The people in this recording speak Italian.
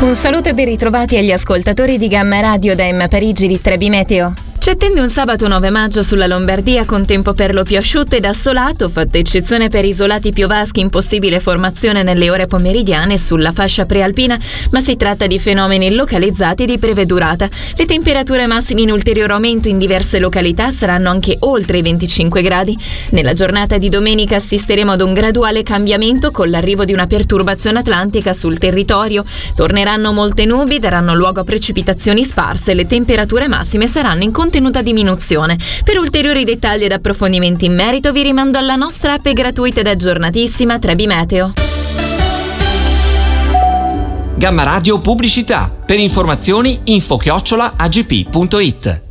Un saluto e ben ritrovati agli ascoltatori di Gamma Radio da Emma Parigi di Trebi Meteo. Ci attende un sabato 9 maggio sulla Lombardia con tempo per lo più asciutto ed assolato, fatta eccezione per isolati piovaschi in possibile formazione nelle ore pomeridiane sulla fascia prealpina, ma si tratta di fenomeni localizzati di breve durata. Le temperature massime in ulteriore aumento in diverse località saranno anche oltre i 25 gradi. Nella giornata di domenica assisteremo ad un graduale cambiamento con l'arrivo di una perturbazione atlantica sul territorio. Torneranno molte nubi, daranno luogo a precipitazioni sparse e le temperature massime saranno in contenuta diminuzione. Per ulteriori dettagli ed approfondimenti in merito vi rimando alla nostra app gratuita ed aggiornatissima Trebi Meteo. Gamma Radio Pubblicità. Per informazioni info@agp.it.